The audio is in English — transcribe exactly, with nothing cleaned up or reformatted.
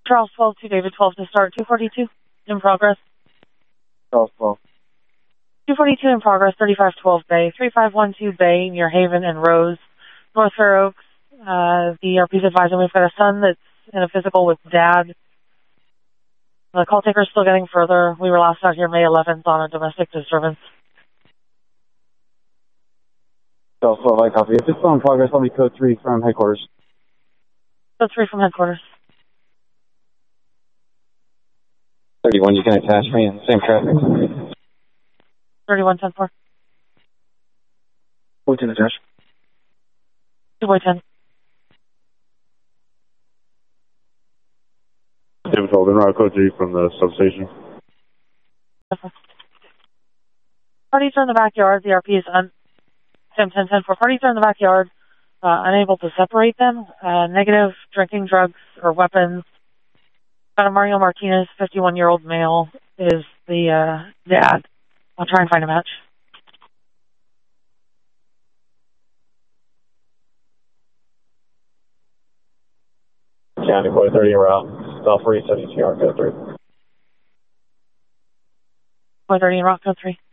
Charles twelve to David twelve to start. two forty-two in progress. Charles twelve. two forty-two in progress, thirty-five twelve Bay. three five one two Bay near Haven and Rose, North Fair Oaks. Uh, the E R P's advising we've got a son that's in a physical with dad. The call taker's still getting further. We were last out here May eleventh on a domestic disturbance. Charles twelve, I copy. If it's still in progress, let me code three from headquarters. Code three from headquarters. thirty-one, you can attach me in the same traffic. thirty-one ten four. What's in attach? two by ten. David twelve, in route code three from the substation. Parties are in the backyard. The E R P is un- ten ten ten four. Parties are in the backyard, uh, unable to separate them. Uh, negative drinking, drugs, or weapons. Got a Mario Martinez, fifty-one-year-old male, is the uh, dad. I'll try and find a match. County boy thirty en route. South three seventy-two, route code three. Boy thirty in route code three.